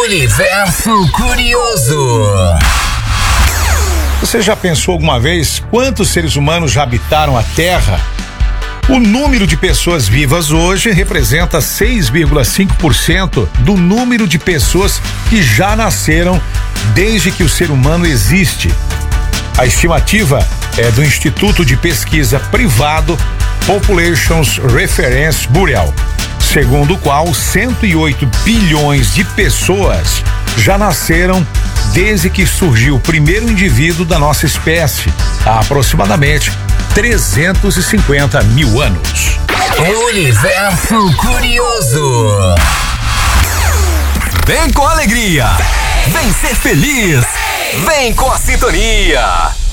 Universo Curioso. Você já pensou alguma vez quantos seres humanos já habitaram a Terra? O número de pessoas vivas hoje representa 6,5% do número de pessoas que já nasceram desde que o ser humano existe. A estimativa é do Instituto de Pesquisa Privado Populations Reference Bureau, segundo o qual 108 bilhões de pessoas já nasceram desde que surgiu o primeiro indivíduo da nossa espécie, há aproximadamente 350 mil anos. Universo Curioso. Vem com alegria, vem ser feliz, vem com a sintonia.